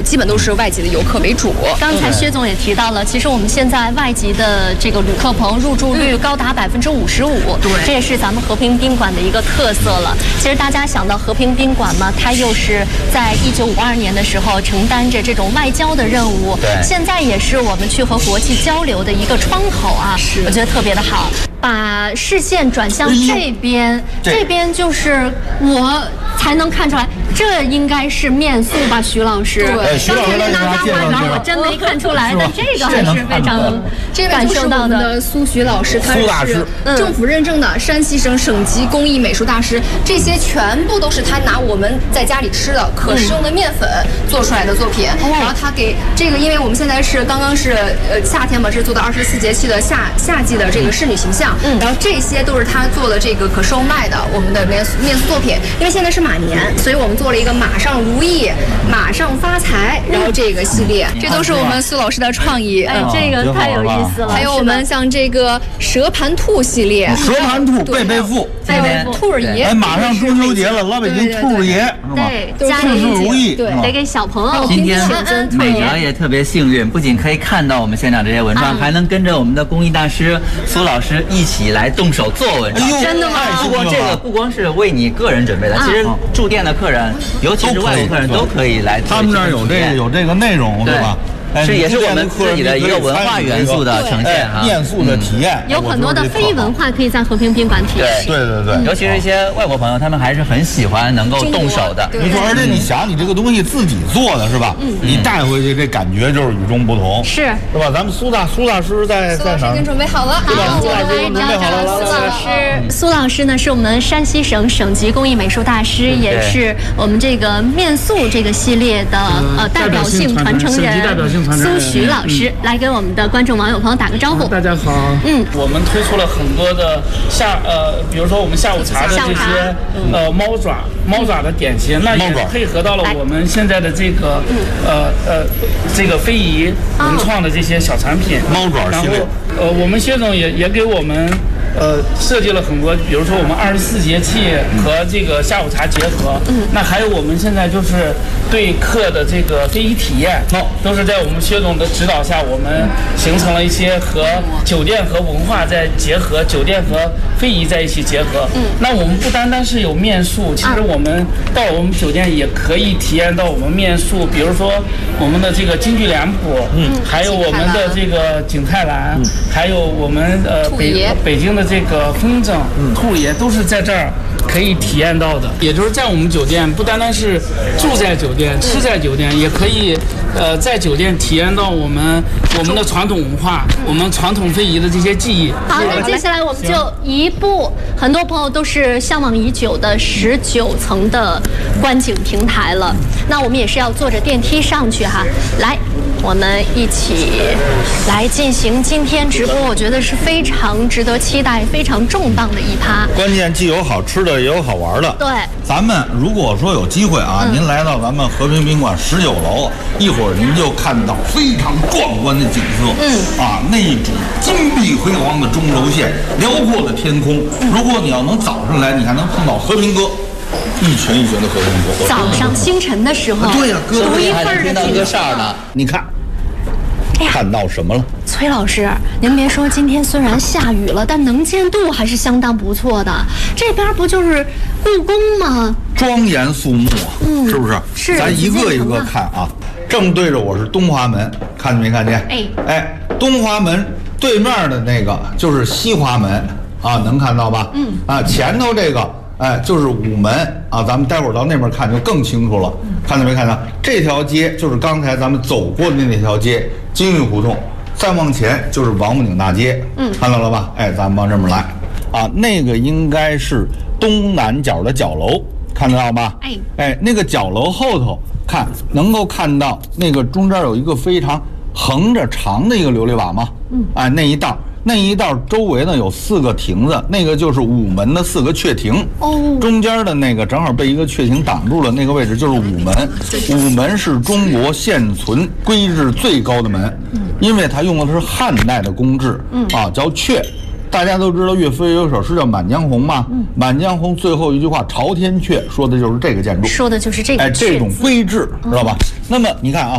基本都是外籍的游客为主。 刚才薛总也提到了，其实我们现在外籍的这个旅客棚入住率高达55%，对，这也是咱们和平宾馆的一个特色了。其实大家想到和平宾馆嘛，它又是在1952年的时候承担着这种外交的任务，对，现在也是我们去和国际交流的一个窗口啊，是，我觉得特别的好。把视线转向这边，这边就是我才能看出来，这应该是面塑吧，徐老师。 对，徐老师来给大家介绍介绍。 我真没看出来，但这个还是非常感受到的。苏徐老师，他是政府认证的山西省省级工艺美术大师，这些全部都是他拿我们在家里吃的可食用的面粉做出来的作品。然后他给这个，因为我们现在是刚刚是夏天嘛，是做的24节气的夏季的这个仕女形象。然后这些都是他做的这个可售卖的我们的面塑作品。因为现在是马年，所以我们做了一个马上如意、马上发财，然后这个系列，这都是我们苏老师的创意。 哎，这个太有意思了。 还有我们像这个蛇盘兔系列， 蛇盘兔、贝贝兔、 兔儿爷。 哎，马上中秋节了，老北京兔儿爷是吧？ 对，家里如意， 对，得给小朋友。 今天美哲也特别幸运，不仅可以看到我们现场这些文创，还能跟着我们的工艺大师苏老师一起来动手做文创。 真的吗？ 不光这个，不光是为你个人准备的，其实住店的客人，尤其是外国客人都可以来。 他们那儿有这个内容，对吧？ 是也是我们自己的一个文化元素的呈现哈， 面塑的体验， 有很多的非文化可以在和平宾馆体验。 对， 尤其是一些外国朋友，他们还是很喜欢能够动手的。 没错，而且你想，你这个东西自己做的是吧？你带回去这感觉就是与众不同， 是吧？咱们苏大师在哪儿？ 已经准备好了， 好，我们来找苏老师。苏老师呢是我们山西省省级工艺美术大师，也是我们这个面塑这个系列的代表性传承人。苏徐老师来跟我们的观众网友朋友打个招呼。 大家好。我们推出了很多的比如说我们下午茶的这些猫爪的点心，那也配合到了我们现在的这个这个非遗文创的这些小产品。 猫爪系列。 我们薛总也给我们设计了很多，比如说我们24节气和这个下午茶结合。那还有我们现在就是对客的这个非遗体验，都是在我们薛总的指导下，我们形成了一些和酒店和文化在结合，酒店和非遗在一起结合。那我们不单单是有面塑，其实我们到我们酒店也可以体验到我们面塑，比如说我们的这个京剧脸谱，还有我们的这个景泰蓝，还有我们北京的这个风筝、兔爷都是在这儿可以体验到的。也就是在我们酒店，不单单是住在酒店、吃在酒店，也可以在酒店体验到我们的传统文化、我们传统非遗的这些技艺。 好，那接下来我们就移步，很多朋友都是向往已久的19层的观景平台了。那我们也是要坐着电梯上去哈。来，我们一起来进行今天直播，我觉得是非常值得期待、非常重磅的一趴。 关键既有好吃的，也有好玩的。 对， 咱们如果说有机会啊，您来到咱们和平宾馆19楼，一会儿您就看到非常壮观的景色。那一种金碧辉煌的中轴线，辽阔的天空。如果你要能早上来，你还能碰到和平哥。一群一群的和平哥， 早上清晨的时候， 对呀， 独一份的歌哨呢。 你看，看到什么了？ 崔老师，您别说，今天虽然下雨了，但能见度还是相当不错的。这边不就是故宫吗？ 庄严肃穆啊，是不是？ 是。 咱一个一个看啊。正对着我是东华门，看见没看见？东华门对面的那个就是西华门啊，能看到吧？前头这个。就是午门啊，咱们待会儿到那边看就更清楚了。看到没看到？这条街就是刚才咱们走过的那条街，金玉胡同。再往前就是王府井大街，看到了吧？咱们往这边来啊，那个应该是东南角的角楼，看得到吧？那个角楼后头能够看到那个中间有一个非常横着长的一个琉璃瓦吗？那一道周围呢有4个亭子，那个就是午门的4个阙亭。中间的那个正好被一个阙亭挡住了，那个位置就是午门。午门是中国现存规制最高的门，因为它用的是汉代的工制，叫阙。大家都知道岳飞有一首诗叫《满江红》嘛，满江红最后一句话朝天阙说的就是这个建筑， 说的就是这个这种规制，知道吧？那么你看啊。